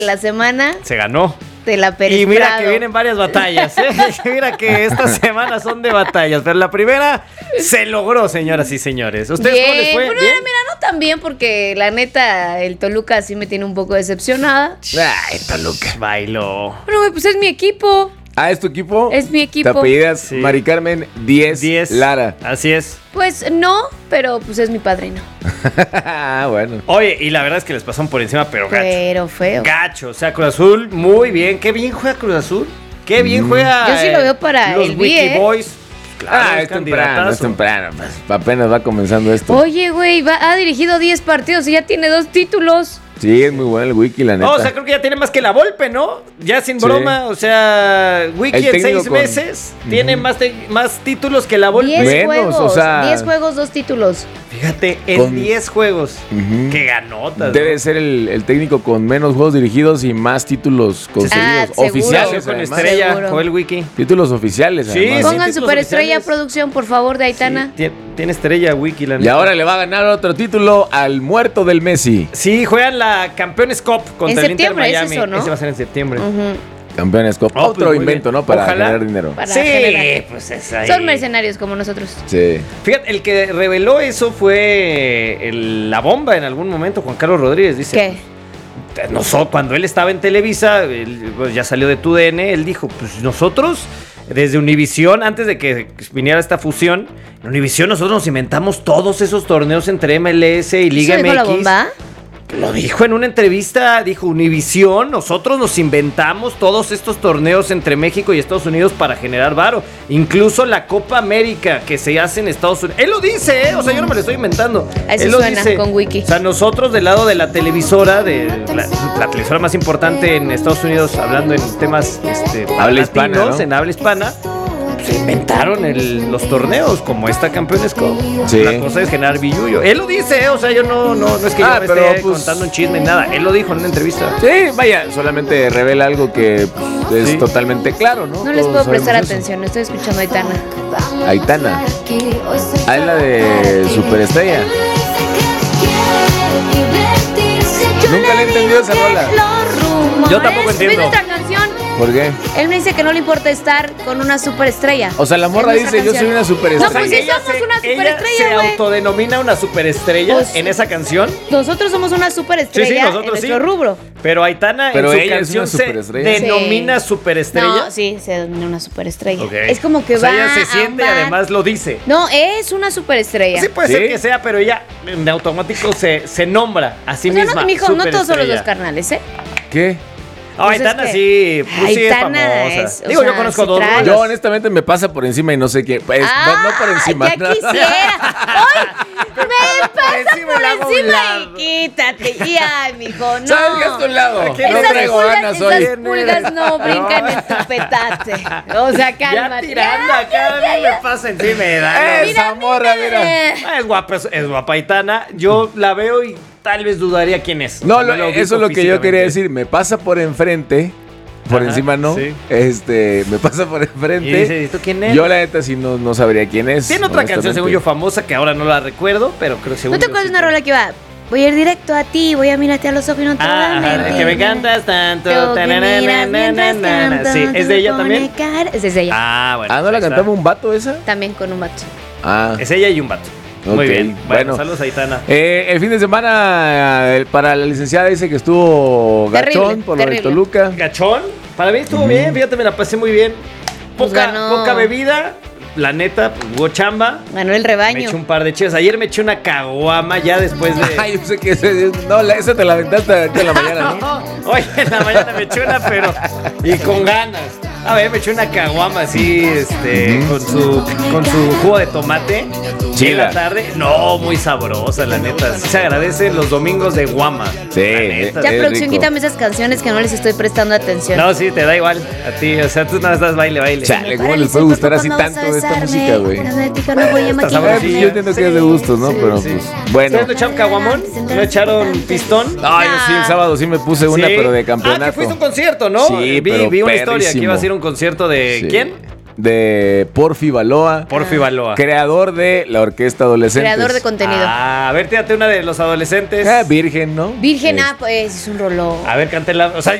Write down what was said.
la semana Se ganó. de la Pérez Y mira Prado. que vienen varias batallas, ¿eh? Mira que estas semanas son de batallas, pero la primera se logró, señoras y señores. ¿Ustedes cómo les fue? Bueno, ¿Bien? mira, no tan bien porque la neta, el Toluca sí me tiene un poco decepcionada. Ay, Toluca. Bailó. Bueno, güey, pues es mi equipo. Ah, ¿es tu equipo? Es mi equipo. Te apellidas Sí. Mari Carmen 10 Lara. Así es. Pues no, pero pues es mi padrino. Bueno. Oye, y la verdad es que les pasaron por encima, pero gacho. Pero feo. Gacho, o sea, Cruz Azul, muy bien. Qué bien juega Cruz Azul. Qué bien juega. Yo sí lo veo para los el Wiki B, ¿eh? Boys. Claro, Es temprano. Pues, apenas va comenzando esto. Oye, güey, ha dirigido 10 partidos y ya tiene 2 títulos. Sí, es muy bueno el wiki, la neta. No, o sea, creo que ya tiene más que la Volpe, ¿no? Ya sin Sí. broma, o sea, Wiki El en técnico 6 con- meses tiene más títulos que la Volpe. 10 Menos, juegos. o sea- 10 juegos, 2 títulos. Fíjate, en Con- 10 juegos. Ujú. Qué ganotas. Debe ser el técnico con menos juegos dirigidos y más títulos conseguidos. seguro. Oficiales, con además. estrella, Seguro. Joel Wiki. Títulos oficiales, Sí, además. sí. Pongan títulos superestrella oficiales. producción, por favor, de Aitana. Sí, tiene estrella Wiki, la Y neta. ahora le va a ganar otro título al muerto del Messi. Sí, juegan la Campeones Cup contra En el Inter septiembre es Miami. eso, ¿no? Ese va a ser en septiembre. Ujú, Campeones Cup. Oh, Otro pues muy invento, bien. ¿no? Para Ojalá. generar dinero. para Sí, generar. pues es ahí. Son mercenarios como nosotros. Sí. Fíjate, el que reveló eso fue la bomba en algún momento, Juan Carlos Rodríguez. Dice, ¿Qué? cuando él estaba en Televisa, él, pues, ya salió de TUDN, él dijo, pues nosotros, desde Univisión, antes de que viniera esta fusión, en Univisión nosotros nos inventamos todos esos torneos entre MLS y Liga ¿Eso dijo MX. la bomba? Lo dijo en una entrevista, dijo Univisión, nosotros nos inventamos todos estos torneos entre México y Estados Unidos para generar varo. Incluso la Copa América que se hace en Estados Unidos. Él lo dice, ¿eh? O sea, yo no me lo estoy inventando. Eso Él lo suena dice. con Wiki. O sea, nosotros del lado de la televisora, de la televisora más importante en Estados Unidos, hablando en temas Habla hispana, latinos, ¿no? en habla hispana, se inventaron los torneos como esta Campeones Cup. Sí. La cosa es generar billullo. Él lo dice, o sea, yo no es que yo me pero, esté pues, contando un chisme ni nada. Él lo dijo en una entrevista. Sí, vaya, solamente revela algo que pues, es Sí. totalmente claro, ¿no? No les Todos puedo prestar sabemos eso. atención, estoy escuchando a Aitana. Aitana. Ah, es la de Superestrella. Nunca le he entendido esa rola. Yo tampoco entiendo. ¿Viste esta canción? ¿Por qué? Él me dice que no le importa estar con una superestrella. O sea, la morra Es nuestra dice, yo soy canción. una superestrella. No, pues sí somos una ella superestrella, se güey. autodenomina una superestrella Pues, en esa canción. Nosotros somos una superestrella nosotros en nuestro rubro. Pero Aitana Pero en su ella es canción una se superestrella. denomina Sí. superestrella. No, sí, se denomina una superestrella. Ok. Es como que o sea, va ella se a siente y un bar. además lo dice. No, es una superestrella. Sí puede ¿Sí? ser que sea, pero ella en automático se nombra a sí O sea, misma. no, mijo, no todos son los dos superestrella. carnales, ¿eh? ¿Qué? Ah, Pues es Aitana que- sí, pues sí es Aitana famosa. es, o Digo, yo sea, conozco se dos trae- rolas. Yo honestamente me pasa por encima y no sé qué. Pues, no por encima. Ya quisiera. ¡Ay! Me pasa encima y por la hago a un encima lado. y quítate. Y ay, mijo, no. ¿Sabes qué es tu lado? Aquí No Esas traigo pulgas, ganas hoy. esas pulgas no brincan en tu petate. O sea, Ya cálmate. tirando acá, a mí me pasa encima y da. Esa morra, mira. Es guapa, es guapa Aitana. Yo la veo y tal vez dudaría quién es. No, O sea, la ubico eso es lo que yo físicamente. quería decir. Me pasa por enfrente. Por Ajá, encima no. sí. Me pasa por Y enfrente. dice, ¿y tú quién es? Yo la neta sí no sabría quién es. Tiene otra canción, honestamente. según yo, famosa, que ahora no la recuerdo, pero creo que según ¿No te yo acuerdas sí de una rola que va? Voy a ir directo a ti, voy a mirarte a los ojos y no te voy a Ah, mentir. que me cantas tanto. Tengo que mirar mientras tananana. canto, Sí, ¿es de ella me también? pone cara- Es de ella. Ah, bueno. Ah, ¿no la ahí está. cantaba un vato esa? También con un vato. Ah. Es ella y un vato. Muy Ok, bien. bueno. Bueno, saludos a Aitana. El fin de semana para la licenciada dice que estuvo Terrible, gachón por lo de terrible. Toluca. Gachón, para mí estuvo bien, fíjate, me la pasé muy bien. Pues Poca, ganó. poca bebida, la neta, hubo chamba. Ganó el Me rebaño. eché un par de chivas. Ayer me eché una caguama ya después de. Ay, yo sé que esa te la aventaste ahorita en la mañana, ¿no? Hoy en la mañana me eché una, pero. Y con ganas. A ver, me eché una caguama así, con su jugo de tomate. Y en la Chida. tarde, no, muy sabrosa, la neta. Sí se agradece los domingos de guama. Sí, la neta. Ya, es producción, rico. quítame esas canciones que no les estoy prestando atención. No, sí, te da igual a ti. O sea, tú nada más estás baile. Chale, ¿cómo les puede gustar así tanto esta música, güey? No voy a Está maquillar. sabrosilla. Yo entiendo que es de gustos, ¿no? Sí, Pero sí. pues, bueno. ¿Ustedes no echaron caguamón? ¿No echaron pistón? Ay, yo sí, el sábado sí me puse una, Sí. pero de Ah, que campeonato. fuiste a un concierto, ¿no? Sí, pero vi una historia que perrísimo. ibas a ir a un concierto de... Sí. ¿Quién? de Porfi Baloa. Porfi Baloa. Creador de la Orquesta Adolescentes. Creador de contenido. A ver, tírate una de los adolescentes. Virgen, ¿no? Virgen, pues es un rollo. A ver, cántela. O sea,